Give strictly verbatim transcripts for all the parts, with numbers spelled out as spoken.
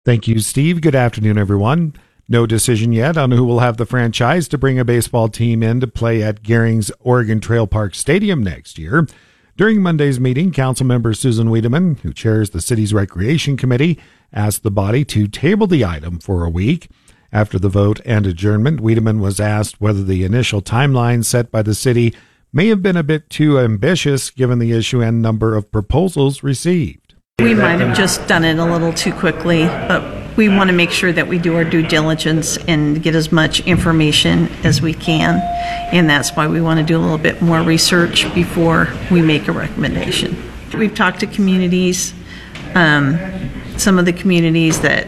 Thank you, Steve. Good afternoon, everyone. No decision yet on who will have the franchise to bring a baseball team in to play at Gehring's Oregon Trail Park Stadium next year. During Monday's meeting, Councilmember Susan Wiedemann, who chairs the city's Recreation Committee, asked the body to table the item for a week. After the vote and adjournment, Wiedemann was asked whether the initial timeline set by the city may have been a bit too ambitious given the issue and number of proposals received. We might have just done it a little too quickly, but we want to make sure that we do our due diligence and get as much information as we can, and that's why we want to do a little bit more research before we make a recommendation. We've talked to communities, um, some of the communities that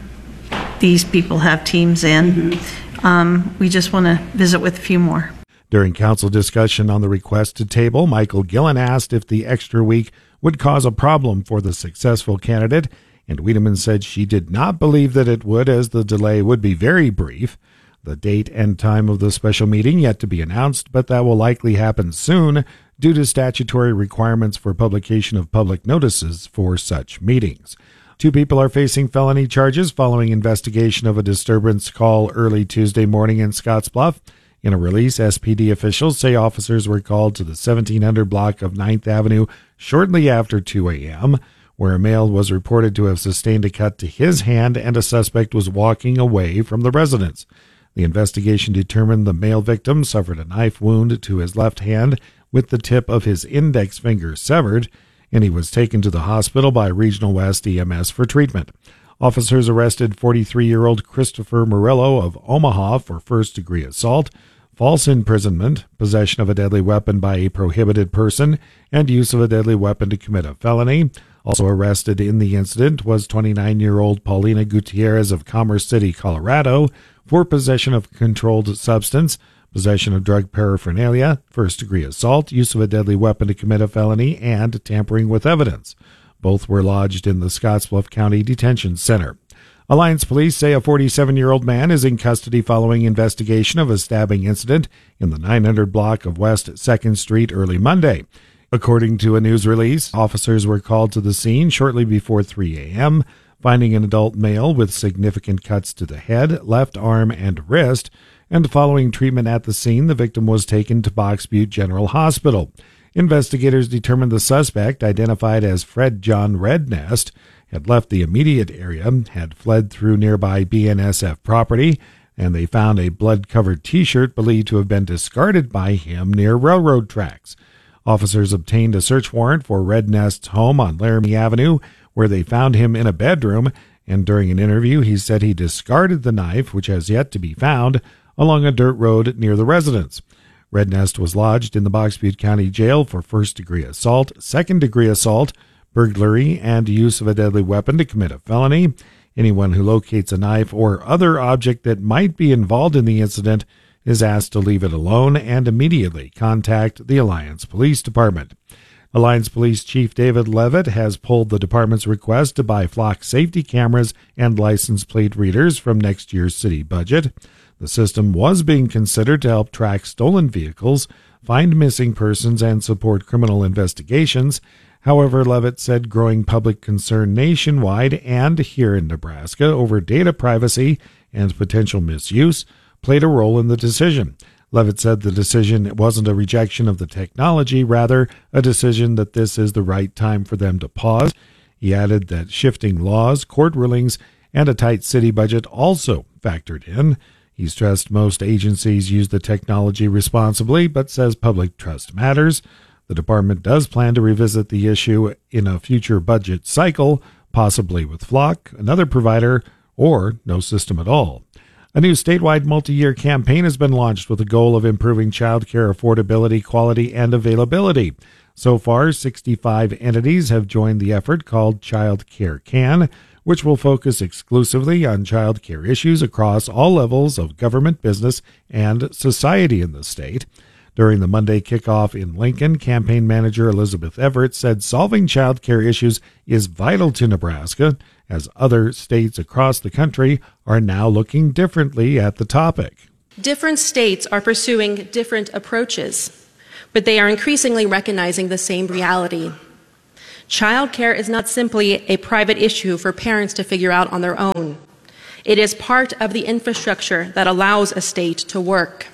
these people have teams in. Um, we just want to visit with a few more. During council discussion on the request to table, Michael Gillen asked if the extra week would cause a problem for the successful candidate, and Wiedemann said she did not believe that it would, as the delay would be very brief. The date and time of the special meeting yet to be announced, but that will likely happen soon due to statutory requirements for publication of public notices for such meetings. Two people are facing felony charges following investigation of a disturbance call early Tuesday morning in Scottsbluff. In a release, S P D officials say officers were called to the seventeen hundred block of ninth Avenue shortly after two a.m., where a male was reported to have sustained a cut to his hand and a suspect was walking away from the residence. The investigation determined the male victim suffered a knife wound to his left hand with the tip of his index finger severed, and he was taken to the hospital by Regional West E M S for treatment. Officers arrested forty-three-year-old Christopher Murillo of Omaha for first-degree assault, false imprisonment, possession of a deadly weapon by a prohibited person, and use of a deadly weapon to commit a felony. Also arrested in the incident was twenty-nine-year-old Paulina Gutierrez of Commerce City, Colorado, for possession of a controlled substance, possession of drug paraphernalia, first-degree assault, use of a deadly weapon to commit a felony, and tampering with evidence. Both were lodged in the Scottsbluff County Detention Center. Alliance police say a forty-seven-year-old man is in custody following investigation of a stabbing incident in the nine hundred block of West second Street early Monday. According to a news release, officers were called to the scene shortly before three a.m., finding an adult male with significant cuts to the head, left arm, and wrist, and following treatment at the scene, the victim was taken to Box Butte General Hospital. Investigators determined the suspect, identified as Fred John Rednest, had left the immediate area, had fled through nearby B N S F property, and they found a blood-covered T-shirt believed to have been discarded by him near railroad tracks. Officers obtained a search warrant for Rednest's home on Laramie Avenue, where they found him in a bedroom, and during an interview he said he discarded the knife, which has yet to be found, along a dirt road near the residence. Rednest was lodged in the Box Butte County Jail for first-degree assault, second-degree assault, burglary, and use of a deadly weapon to commit a felony. Anyone who locates a knife or other object that might be involved in the incident is asked to leave it alone and immediately contact the Alliance Police Department. Alliance Police Chief David Levitt has pulled the department's request to buy flock safety cameras and license plate readers from next year's city budget. The system was being considered to help track stolen vehicles, find missing persons, and support criminal investigations. However, Levitt said growing public concern nationwide and here in Nebraska over data privacy and potential misuse played a role in the decision. Levitt said the decision wasn't a rejection of the technology, rather a decision that this is the right time for them to pause. He added that shifting laws, court rulings, and a tight city budget also factored in. He stressed most agencies use the technology responsibly, but says public trust matters. The department does plan to revisit the issue in a future budget cycle, possibly with Flock, another provider, or no system at all. A new statewide multi-year campaign has been launched with the goal of improving child care affordability, quality, and availability. So far, sixty-five entities have joined the effort called Child Care Can, which will focus exclusively on child care issues across all levels of government, business, and society in the state. During the Monday kickoff in Lincoln, campaign manager Elizabeth Everett said solving child care issues is vital to Nebraska, as other states across the country are now looking differently at the topic. Different states are pursuing different approaches, but they are increasingly recognizing the same reality. Childcare is not simply a private issue for parents to figure out on their own. It is part of the infrastructure that allows a state to work.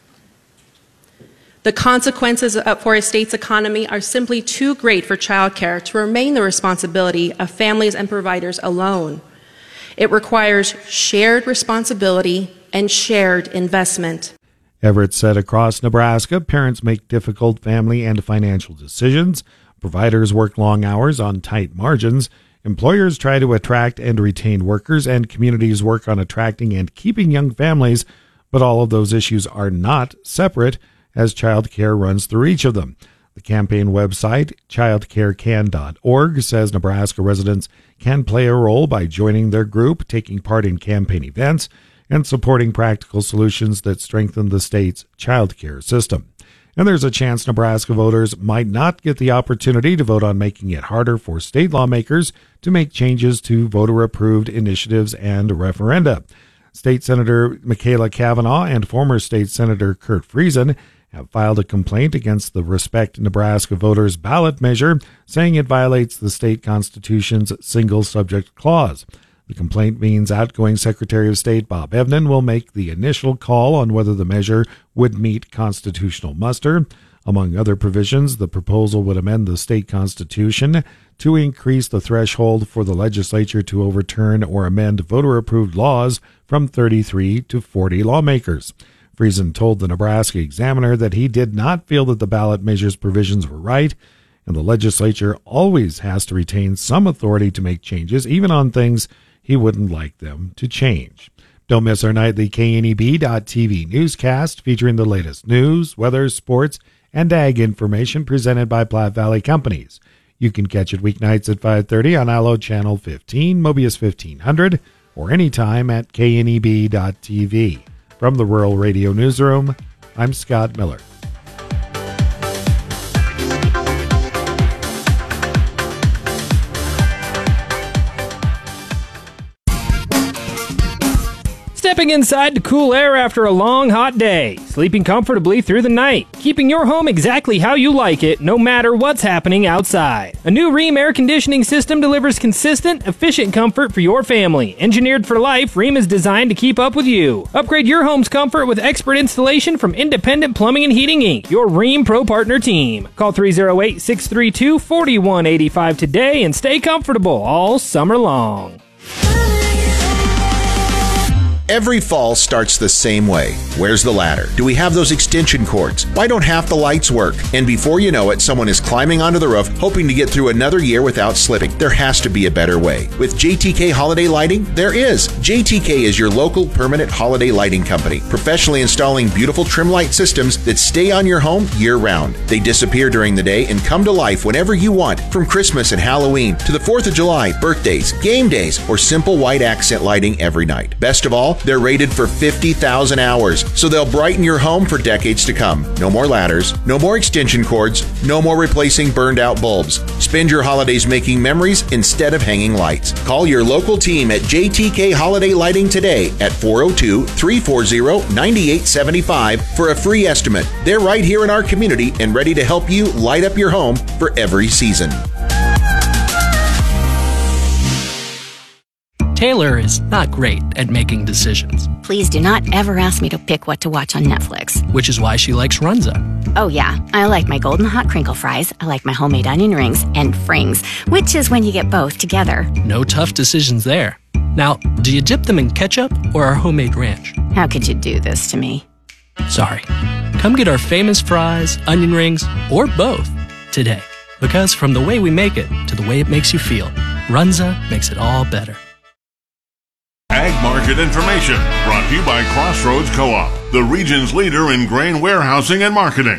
The consequences for a state's economy are simply too great for childcare to remain the responsibility of families and providers alone. It requires shared responsibility and shared investment. Everett said across Nebraska, parents make difficult family and financial decisions, providers work long hours on tight margins, employers try to attract and retain workers, and communities work on attracting and keeping young families, but all of those issues are not separate, as child care runs through each of them. The campaign website, child care can dot org, says Nebraska residents can play a role by joining their group, taking part in campaign events, and supporting practical solutions that strengthen the state's child care system. And there's a chance Nebraska voters might not get the opportunity to vote on making it harder for state lawmakers to make changes to voter-approved initiatives and referenda. State Senator Michaela Cavanaugh and former State Senator Kurt Friesen have filed a complaint against the Respect Nebraska Voters ballot measure, saying it violates the state constitution's single subject clause. The complaint means outgoing Secretary of State Bob Evnen will make the initial call on whether the measure would meet constitutional muster. Among other provisions, the proposal would amend the state constitution to increase the threshold for the legislature to overturn or amend voter-approved laws from thirty-three to forty lawmakers. Friesen told the Nebraska Examiner that he did not feel that the ballot measure's provisions were right, and the legislature always has to retain some authority to make changes, even on things he wouldn't like them to change. Don't miss our nightly K N E B dot T V newscast featuring the latest news, weather, sports, and ag information presented by Platte Valley Companies. You can catch it weeknights at five thirty on Allo Channel fifteen, Mobius fifteen hundred, or anytime at K N E B dot T V. From the Rural Radio Newsroom, I'm Scott Miller. Stepping inside to cool air after a long, hot day. Sleeping comfortably through the night. Keeping your home exactly how you like it, no matter what's happening outside. A new Rheem air conditioning system delivers consistent, efficient comfort for your family. Engineered for life, Rheem is designed to keep up with you. Upgrade your home's comfort with expert installation from Independent Plumbing and Heating Incorporated, your Rheem Pro Partner team. Call three oh eight, six three two, four one eight five today and stay comfortable all summer long. Every fall starts the same way. Where's the ladder? Do we have those extension cords? Why don't half the lights work? And before you know it, someone is climbing onto the roof, hoping to get through another year without slipping. There has to be a better way. With J T K Holiday Lighting, there is. J T K is your local permanent holiday lighting company, professionally installing beautiful trim light systems that stay on your home year-round. They disappear during the day and come to life whenever you want, from Christmas and Halloween to the fourth of July, birthdays, game days, or simple white accent lighting every night. Best of all, they're rated for fifty thousand hours, so they'll brighten your home for decades to come. No more ladders, no more extension cords, no more replacing burned out bulbs. Spend your holidays making memories instead of hanging lights. Call your local team at J T K Holiday Lighting today at four oh two, three four zero, nine eight seven five for a free estimate. They're right here in our community and ready to help you light up your home for every season. Taylor is not great at making decisions. Please do not ever ask me to pick what to watch on Netflix. Which is why she likes Runza. Oh yeah, I like my golden hot crinkle fries, I like my homemade onion rings, and frings, which is when you get both together. No tough decisions there. Now, do you dip them in ketchup or our homemade ranch? How could you do this to me? Sorry. Come get our famous fries, onion rings, or both today. Because from the way we make it to the way it makes you feel, Runza makes it all better. Ag Market Information, brought to you by Crossroads Co-op, the region's leader in grain warehousing and marketing.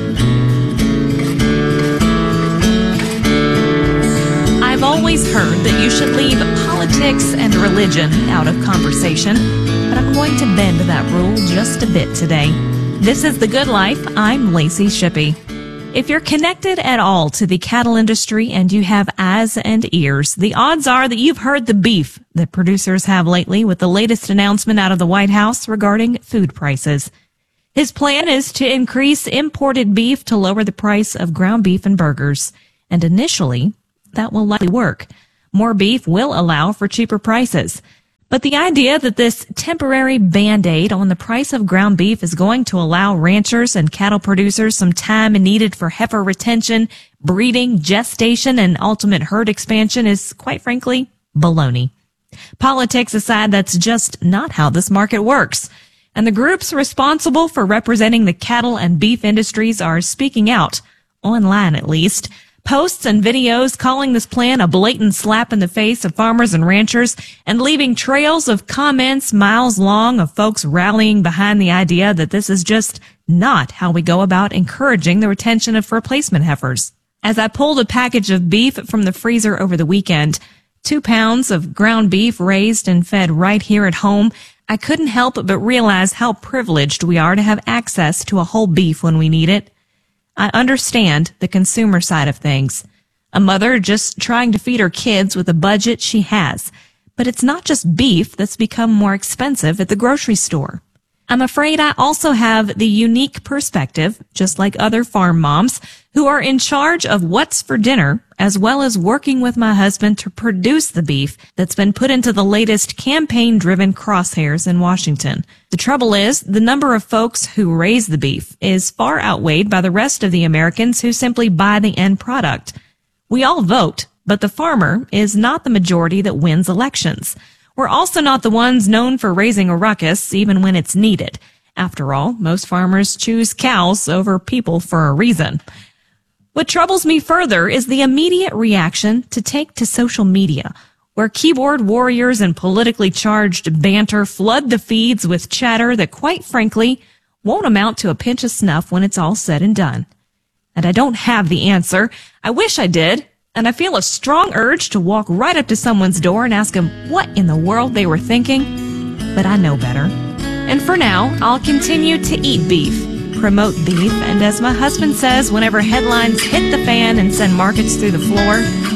I've always heard that you should leave politics and religion out of conversation, but I'm going to bend that rule just a bit today. This is The Good Life. I'm Lacey Shippey. If you're connected at all to the cattle industry and you have eyes and ears, the odds are that you've heard the beef that producers have lately with the latest announcement out of the White House regarding food prices. His plan is to increase imported beef to lower the price of ground beef and burgers. And initially, that will likely work. More beef will allow for cheaper prices. But the idea that this temporary Band-Aid on the price of ground beef is going to allow ranchers and cattle producers some time needed for heifer retention, breeding, gestation, and ultimate herd expansion is, quite frankly, baloney. Politics aside, that's just not how this market works. And the groups responsible for representing the cattle and beef industries are speaking out, online at least. Posts and videos calling this plan a blatant slap in the face of farmers and ranchers and leaving trails of comments miles long of folks rallying behind the idea that this is just not how we go about encouraging the retention of replacement heifers. As I pulled a package of beef from the freezer over the weekend, two pounds of ground beef raised and fed right here at home, I couldn't help but realize how privileged we are to have access to a whole beef when we need it. I understand the consumer side of things. A mother just trying to feed her kids with a budget she has. But it's not just beef that's become more expensive at the grocery store. I'm afraid I also have the unique perspective, just like other farm moms, who are in charge of what's for dinner, as well as working with my husband to produce the beef that's been put into the latest campaign-driven crosshairs in Washington. The trouble is, the number of folks who raise the beef is far outweighed by the rest of the Americans who simply buy the end product. We all vote, but the farmer is not the majority that wins elections. We're also not the ones known for raising a ruckus, even when it's needed. After all, most farmers choose cows over people for a reason. What troubles me further is the immediate reaction to take to social media, where keyboard warriors and politically charged banter flood the feeds with chatter that, quite frankly, won't amount to a pinch of snuff when it's all said and done. And I don't have the answer. I wish I did. And I feel a strong urge to walk right up to someone's door and ask them what in the world they were thinking. But I know better. And for now, I'll continue to eat beef, promote beef, and as my husband says, whenever headlines hit the fan and send markets through the floor,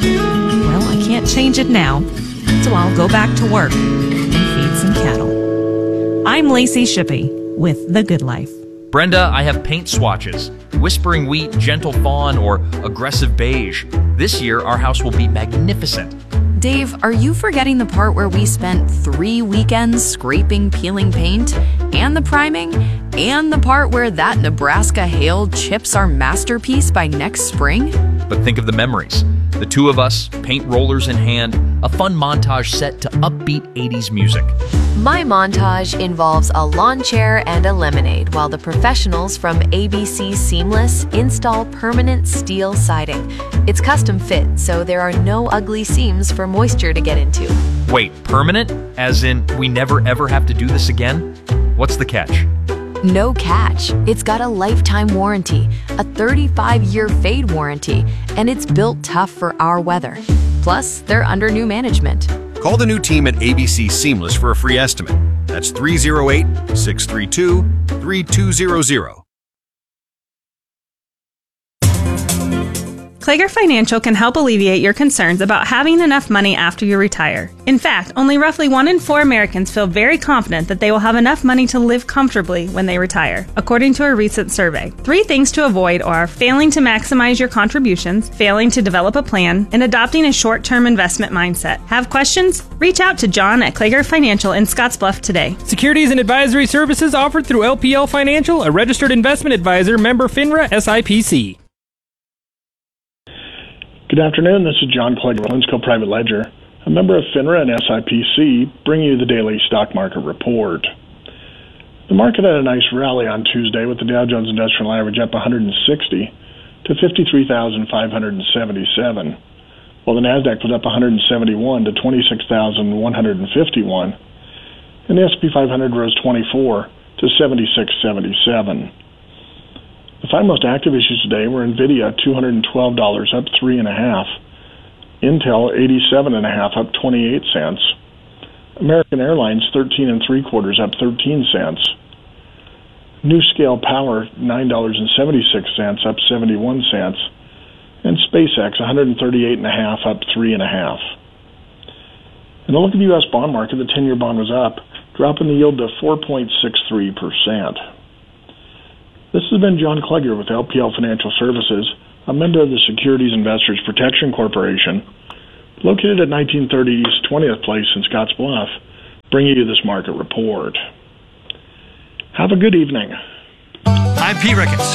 well, I can't change it now. So I'll go back to work and feed some cattle. I'm Lacey Shippey with The Good Life. Brenda, I have paint swatches. Whispering Wheat, Gentle Fawn, or Aggressive Beige. This year, our house will be magnificent. Dave, are you forgetting the part where we spent three weekends scraping, peeling paint, and the priming, and the part where that Nebraska hail chips our masterpiece by next spring? But think of the memories. The two of us, paint rollers in hand, a fun montage set to upbeat eighties music. My montage involves a lawn chair and a lemonade, while the professionals from A B C Seamless install permanent steel siding. It's custom fit, so there are no ugly seams for moisture to get into. Wait, permanent? As in, we never ever have to do this again? What's the catch? No catch. It's got a lifetime warranty, a thirty-five year fade warranty, and it's built tough for our weather. Plus, they're under new management. Call the new team at A B C Seamless for a free estimate. That's three oh eight, six three two, three two zero zero. Klager Financial can help alleviate your concerns about having enough money after you retire. In fact, only roughly one in four Americans feel very confident that they will have enough money to live comfortably when they retire, according to a recent survey. Three things to avoid are failing to maximize your contributions, failing to develop a plan, and adopting a short-term investment mindset. Have questions? Reach out to John at Klager Financial in Scottsbluff today. Securities and advisory services offered through L P L Financial, a registered investment advisor, member FINRA S I P C. Good afternoon, this is John Klager, Linsco Private Ledger, a member of FINRA and S I P C, bringing you the daily stock market report. The market had a nice rally on Tuesday with the Dow Jones Industrial Average up one hundred sixty to fifty-three thousand five hundred seventy-seven, while the NASDAQ was up one hundred seventy-one to twenty-six thousand one hundred fifty-one, and the S and P five hundred rose twenty-four to seventy-six seventy-seven. The five most active issues today were NVIDIA, two hundred twelve dollars, up three and a half. Intel, eighty-seven and a half, up twenty-eight cents. American Airlines, thirteen and three quarters, up thirteen cents. NuScale Power, nine dollars and seventy-six cents, up seventy-one cents. And SpaceX, one hundred thirty-eight and a half, up three and a half. In a look at the U S bond market, the ten-year bond was up, dropping the yield to four point six three percent. This has been John Klager with L P L Financial Services. a member of the Securities Investors Protection Corporation, located at nineteen thirty East twentieth Place in Scotts Bluff, bringing you this market report. Have a good evening. I'm Pete Ricketts.